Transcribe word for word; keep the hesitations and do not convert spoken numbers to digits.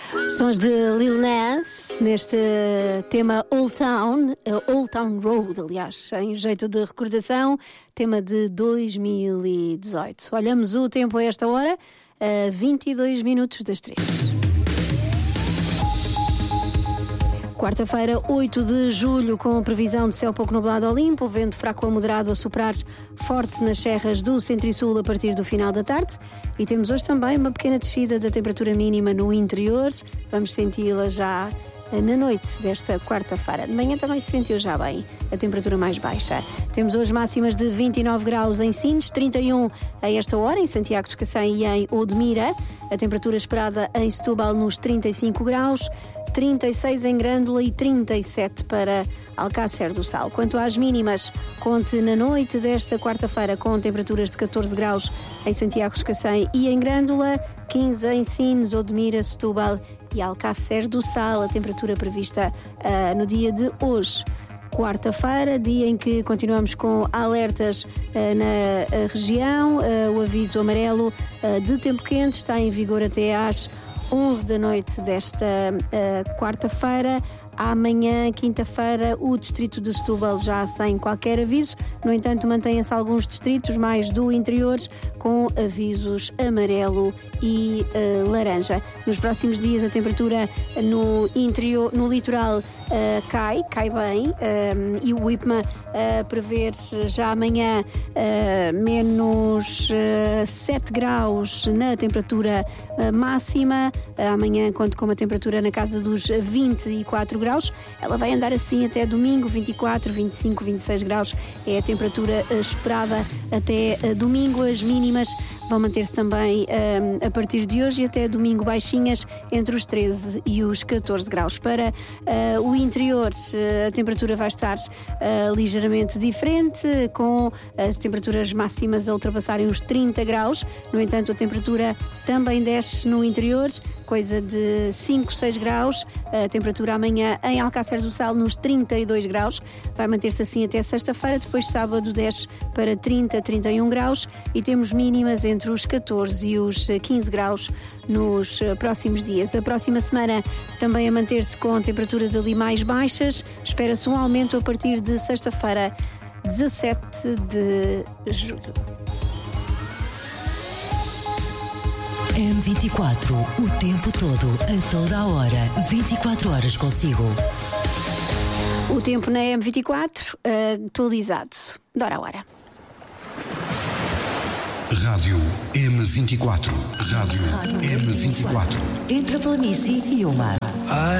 Sons de Lil Nas neste tema Old Town, Old Town Road, aliás, em jeito de recordação, tema de dois mil e dezoito. Olhamos o tempo a esta hora, a vinte e dois minutos das três. Quarta-feira, oito de julho, com previsão de céu pouco nublado ao limpo, vento fraco a moderado a soprar forte nas serras do centro e sul a partir do final da tarde. E temos hoje também uma pequena descida da temperatura mínima no interior. Vamos senti-la já na noite desta quarta-feira. De manhã também se sentiu já bem a temperatura mais baixa. Temos hoje máximas de vinte e nove graus em Sines, trinta e um a esta hora em Santiago de Cacém e em Odmira. A temperatura esperada em Setúbal nos trinta e cinco graus. trinta e seis em Grândola e trinta e sete para Alcácer do Sal. Quanto às mínimas, conte na noite desta quarta-feira com temperaturas de catorze graus em Santiago de Cacém e em Grândola, quinze em Sines, Odmira, Setúbal e Alcácer do Sal. A temperatura prevista uh, no dia de hoje. Quarta-feira, dia em que continuamos com alertas uh, na uh, região. Uh, o aviso amarelo uh, de tempo quente está em vigor até às onze da noite desta uh, quarta-feira. Amanhã, quinta-feira, o distrito de Setúbal já sem qualquer aviso. No entanto, mantêm-se alguns distritos mais do interior com avisos amarelo e uh, laranja. Nos próximos dias a temperatura no interior, no litoral uh, cai, cai bem, um, e o IPMA uh, prevê já amanhã uh, menos uh, sete graus na temperatura uh, máxima. Uh, amanhã conto com uma temperatura na casa dos vinte e quatro graus. Ela vai andar assim até domingo, vinte e quatro, vinte e cinco, vinte e seis graus é a temperatura uh, esperada até uh, domingo. As mínimas vão manter-se também um, a partir de hoje e até domingo baixinhas entre os treze e os catorze graus. Para uh, o interior, uh, a temperatura vai estar uh, ligeiramente diferente, com as temperaturas máximas a ultrapassarem os trinta graus. No entanto, a temperatura também desce no interior, coisa de cinco, seis graus. A temperatura amanhã em Alcácer do Sal nos trinta e dois graus. Vai manter-se assim até sexta-feira, depois sábado desce para trinta, trinta e um graus e temos mínimas entre os catorze e os quinze graus nos próximos dias. A próxima semana também a manter-se com temperaturas ali mais baixas. Espera-se um aumento a partir de sexta-feira, dezassete de julho. M vinte e quatro, o tempo todo, a toda a hora, vinte e quatro horas consigo. O tempo na M vinte e quatro, atualizado, de hora a hora. Rádio M vinte e quatro. Rádio M vinte e quatro. Entre a planície e o mar.